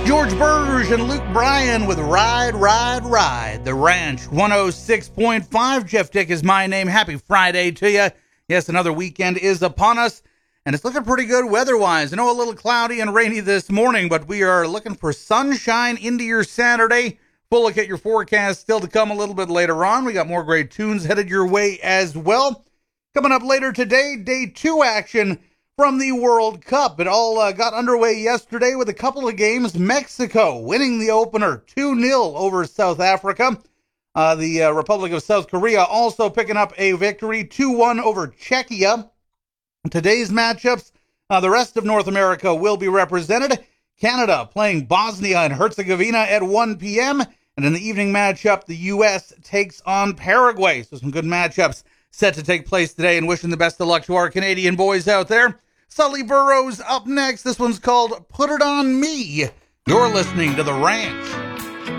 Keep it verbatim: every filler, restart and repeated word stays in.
George Burge and Luke Bryan with Ride, Ride, Ride. The Ranch, one oh six point five. Jeff Dick is my name. Happy Friday to you. Yes, another weekend is upon us, and it's looking pretty good weather-wise. I know a little cloudy and rainy this morning, but we are looking for sunshine into your Saturday. We'll look at your forecast still to come a little bit later on. We got more great tunes headed your way as well. Coming up later today, day two action from the World Cup. It all uh, got underway yesterday with a couple of games. Mexico winning the opener two nil over South Africa. Uh, the uh, Republic of South Korea also picking up a victory two one over Czechia. Today's matchups, uh, the rest of North America will be represented. Canada playing Bosnia and Herzegovina at one p.m. And in the evening matchup, the U S takes on Paraguay. So some good matchups set to take place today, and wishing the best of luck to our Canadian boys out there. Sully Burrows up next. This one's called Put It On Me. You're listening to The Ranch.